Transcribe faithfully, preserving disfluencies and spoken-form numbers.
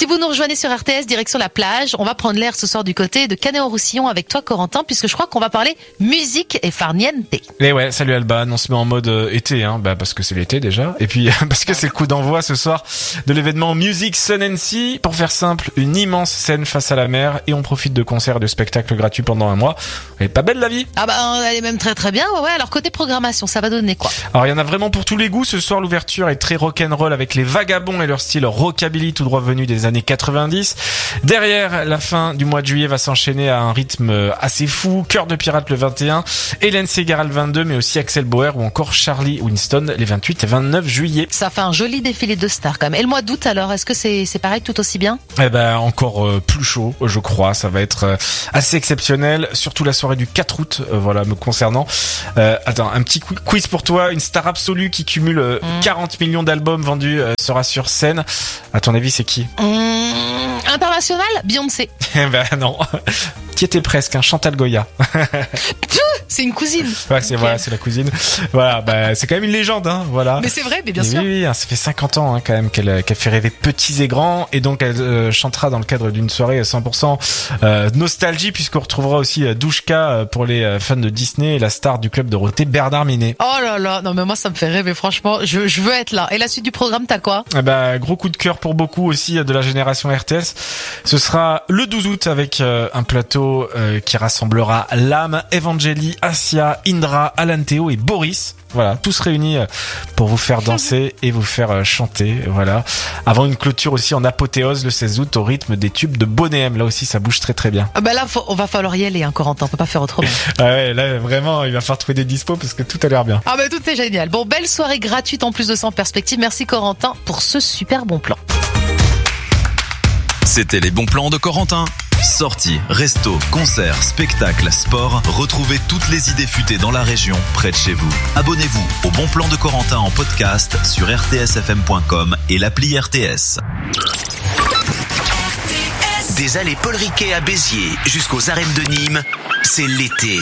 Si vous nous rejoignez sur R T S, direction la plage, on va prendre l'air ce soir du côté de Canet-en-Roussillon avec toi, Corentin, puisque je crois qu'on va parler musique et farniente. Et ouais, salut Alban, on se met en mode euh, été, hein, bah parce que c'est l'été déjà, et puis parce que c'est le coup d'envoi ce soir de l'événement Music Sun and Sea. Pour faire simple, une immense scène face à la mer, et on profite de concerts et de spectacles gratuits pendant un mois. Elle est pas belle la vie? Ah bah elle est même très très bien, ouais, ouais. Alors côté programmation, ça va donner quoi? Alors il y en a vraiment pour tous les goûts. Ce soir, l'ouverture est très rock'n'roll avec les Vagabonds et leur style rockabilly tout droit venu des années quatre-vingt-dix. Derrière, la fin du mois de juillet va s'enchaîner à un rythme assez fou. Cœur de pirate le vingt et un, Hélène Ségara le vingt-deux, mais aussi Axel Bauer ou encore Charlie Winston les vingt-huit et vingt-neuf juillet. Ça fait un joli défilé de stars quand même. Et le mois d'août alors, est-ce que c'est c'est pareil tout aussi bien? Eh ben encore euh, plus chaud, je crois. Ça va être euh, assez exceptionnel, surtout la soirée du quatre août. Euh, voilà, me concernant. Euh, attends, un petit quiz pour toi. Une star absolue qui cumule euh, mmh. quarante millions d'albums vendus euh, sera sur scène. À ton avis, c'est qui? mmh, International, Beyoncé. Eh ben non. Qui était presque, un Chantal Goya. C'est une cousine. Ouais, c'est okay. voilà, c'est la cousine. Voilà, bah c'est quand même une légende, hein. Voilà. Mais c'est vrai, mais bien mais sûr. Oui, oui, hein, ça fait cinquante ans hein, quand même qu'elle, qu'elle fait rêver petits et grands, et donc elle euh, chantera dans le cadre d'une soirée cent pour cent euh, nostalgie, puisqu'on retrouvera aussi euh, Douchka euh, pour les euh, fans de Disney et la star du club Dorothée, Bernard Minet. Oh là là, non mais moi ça me fait rêver, franchement. Je, je veux être là. Et la suite du programme, t'as quoi? Eh ben gros coup de cœur pour beaucoup aussi de la génération R T S. Ce sera le douze août avec euh, un plateau euh, qui rassemblera Lame, Evangélie, Asia, Indra, Alan Théo et Boris. Voilà, tous réunis pour vous faire danser et vous faire chanter. Voilà. Avant une clôture aussi en apothéose le seize août au rythme des tubes de Bonnet M. Là aussi, ça bouge très très bien. Ah bah là, faut, on va falloir y aller, hein, Corentin. On peut pas faire autrement. Ah ouais, là vraiment, il va falloir trouver des dispos parce que tout a l'air bien. Ah bah tout est génial. Bon, belle soirée gratuite en plus de ça en perspective. Merci Corentin pour ce super bon plan. C'était les bons plans de Corentin. Sorties, restos, concerts, spectacles, sport, retrouvez toutes les idées futées dans la région, près de chez vous. Abonnez-vous au Bon Plan de Corentin en podcast sur r t s f m point com et l'appli R T S. Des allées Paul Riquet à Béziers jusqu'aux arènes de Nîmes, c'est l'été